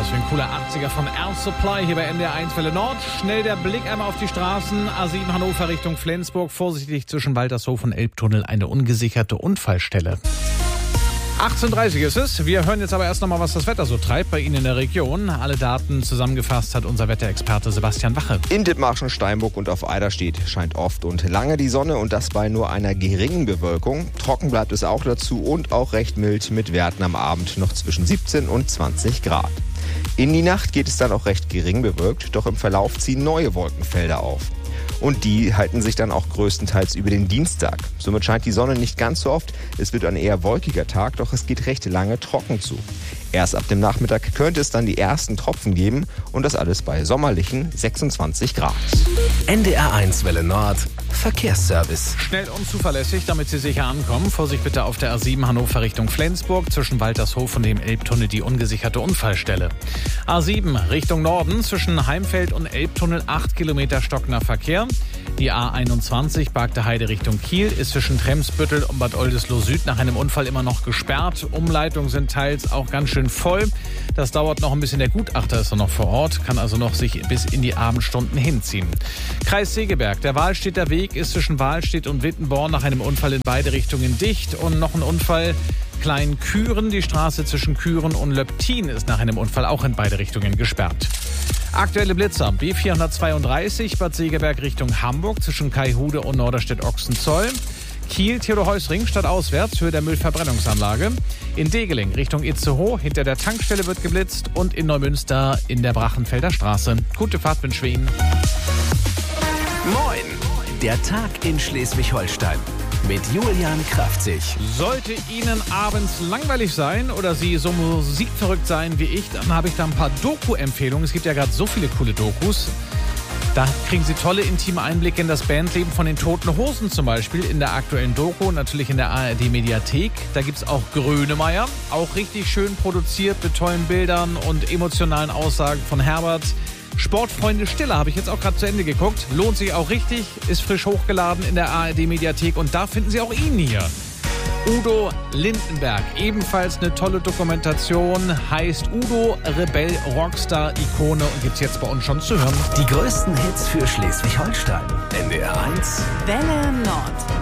Was für ein cooler 80er von Air Supply hier bei NDR 1 Welle Nord. Schnell der Blick einmal auf die Straßen. A7 Hannover Richtung Flensburg. Vorsichtig zwischen Waltershof und Elbtunnel eine ungesicherte Unfallstelle. 18:30 ist es. Wir hören jetzt aber erst noch mal, was das Wetter so treibt bei Ihnen in der Region. Alle Daten zusammengefasst hat unser Wetterexperte Sebastian Wache. In Dithmarschen, Steinburg und auf Eiderstedt scheint oft und lange die Sonne und das bei nur einer geringen Bewölkung. Trocken bleibt es auch dazu und auch recht mild mit Werten am Abend noch zwischen 17 und 20 Grad. In die Nacht geht es dann auch recht gering bewölkt, doch im Verlauf ziehen neue Wolkenfelder auf. Und die halten sich dann auch größtenteils über den Dienstag. Somit scheint die Sonne nicht ganz so oft. Es wird ein eher wolkiger Tag, doch es geht recht lange trocken zu. Erst ab dem Nachmittag könnte es dann die ersten Tropfen geben und das alles bei sommerlichen 26 Grad. NDR 1 Welle Nord Verkehrsservice. Schnell und zuverlässig, damit Sie sicher ankommen. Vorsicht bitte auf der A7 Hannover Richtung Flensburg. Zwischen Waltershof und dem Elbtunnel die ungesicherte Unfallstelle. A7 Richtung Norden zwischen Heimfeld und Elbtunnel 8 Kilometer stockender Verkehr. Die A21 Bargte Heide Richtung Kiel ist zwischen Tremsbüttel und Bad Oldesloe Süd nach einem Unfall immer noch gesperrt. Umleitungen sind teils auch ganz schön voll. Das dauert noch ein bisschen. Der Gutachter ist noch vor Ort, kann also noch sich bis in die Abendstunden hinziehen. Kreis Segeberg. Der Wahlstädter Weg ist zwischen Wahlstedt und Wittenborn nach einem Unfall in beide Richtungen dicht. Und noch ein Unfall Klein-Küren. Die Straße zwischen Küren und Löbtin ist nach einem Unfall auch in beide Richtungen gesperrt. Aktuelle Blitzer. B432 Bad Segeberg Richtung Hamburg zwischen Kaihude und Norderstedt-Ochsenzoll. Kiel, Theodor-Heuss-Ring stadtauswärts, Höhe der Müllverbrennungsanlage. In Degeling Richtung Itzehoe, hinter der Tankstelle wird geblitzt. Und in Neumünster in der Brachenfelder Straße. Gute Fahrt wünschen wir Ihnen. Moin! Der Tag in Schleswig-Holstein mit Julian Kraftzig. Sollte Ihnen abends langweilig sein oder Sie so musikverrückt sein wie ich, dann habe ich da ein paar Doku-Empfehlungen. Es gibt ja gerade so viele coole Dokus. Da kriegen Sie tolle intime Einblicke in das Bandleben von den Toten Hosen zum Beispiel in der aktuellen Doku, natürlich in der ARD-Mediathek. Da gibt's auch Grönemeyer, auch richtig schön produziert mit tollen Bildern und emotionalen Aussagen von Herbert. Sportfreunde Stiller habe ich jetzt auch gerade zu Ende geguckt. Lohnt sich auch richtig, ist frisch hochgeladen in der ARD-Mediathek und da finden Sie auch ihn hier. Udo Lindenberg, ebenfalls eine tolle Dokumentation, heißt Udo, Rebell, Rockstar, Ikone und gibt's jetzt bei uns schon zu hören. Die größten Hits für Schleswig-Holstein. NDR 1 Welle Nord.